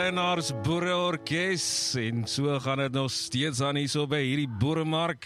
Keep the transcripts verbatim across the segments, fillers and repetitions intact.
Eienaars Boereorkes en so gaan dit nog steeds aan hierso by hierdie boeremark.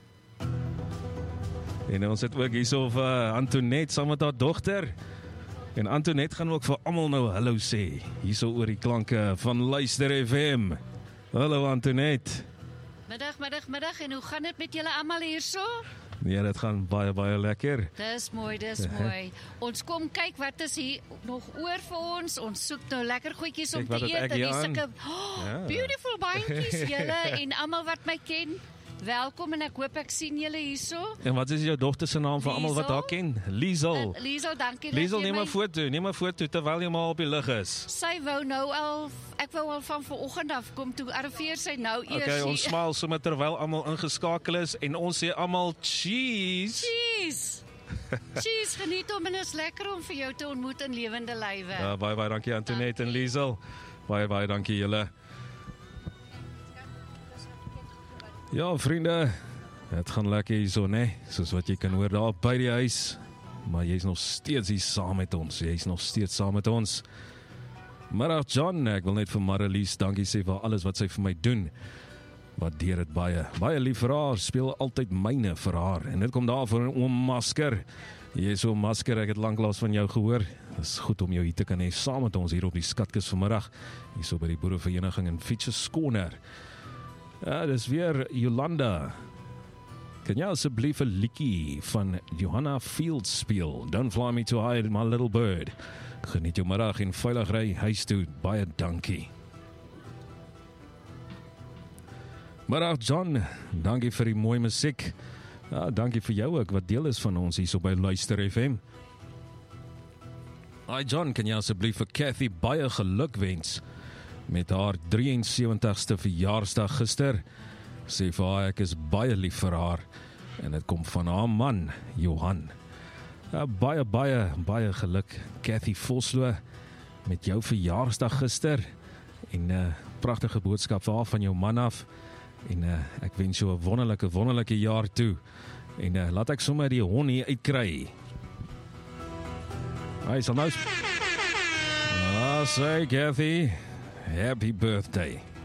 En ons het ook hierso vir Antoinette saam met haar dogter. En Antoinette gaan ook vir almal nou hallo sê, hierso oor die klanke van Luister F M. Hallo Antoinette. Middag, middag, middag, en hoe gaan dit met julle almal hierso? Ja, dit gaan baie, baie lekker. Dis mooi, dis mooi. Ons kom kyk wat is hier nog oor vir ons. Ons soek nou lekker goedjies om Kijk, te eet. En die sulke oh, Ja. beautiful bandjies julle en almal wat my ken. Welkom en ek hoop ek sien julle hierso. En wat is jou dogter se naam vir almal wat haar ken? Liesel. Uh, Liesel, dankie. dat Liesel, jy neem my- 'n foto, neem 'n foto terwyl jy maar op die lug is. Sy wou nou al, ek wou al van vanoggend af kom, toe arriveer sy nou eers. Okay, ons hier. smaal sommer terwyl almal ingeskakel is en ons sê almal cheese. Cheese. Cheese, geniet hom en is lekker om vir jou te ontmoet in lewende lywe. Ja, baie baie dankie Antoinette en Dankie. Liesel. Baie baie dankie julle. Ja, vriende, het gaan lekker hierso, né? Soos wat jy kan hoor daar by die huis. Maar jy's nog steeds hier saam met ons. Jy's nog steeds saam met ons. Middag John, ek wil net vir Marlies dankie sê vir alles wat sy vir my doen. Waardeer dit baie. Baie lief vir haar, speel altyd myne vir haar. En dit kom daar van oom Masker. Jy is oom Masker, ek het lanklaas van jou gehoor. Dit is goed om jou hier te kan hê saam met ons hier op die Skatkis vanmiddag. Hier so by die Boerevereniging in Fietses Corner. Ja, dis weer Jolanda. Kan jy asseblief 'n liedjie van Johanna Fields speel? Don't fly me too high, my little bird. Geniet jou middag en veilig ry huis toe. Baie dankie. Middag John, dankie vir die mooi musiek. Ja, dankie vir jou ook wat deel is van ons hier so by Luister F M. Hi John, kan jy asseblief vir Kathy baie geluk wens met haar drie en sewentigste verjaarsdag gister. Sê vir haar ek is baie lief vir haar en dit kom van haar man Johan. Ja, baie baie baie geluk Kathy Vosloo met jou verjaarsdag gister en 'n uh, pragtige boodskap vir haar van jou man af en uh, ek wens jou 'n wonderlike wonderlike jaar toe en uh, laat ek sommer die hond hier uitkry. Hy sal nou Ah, say Kathy, happy birthday.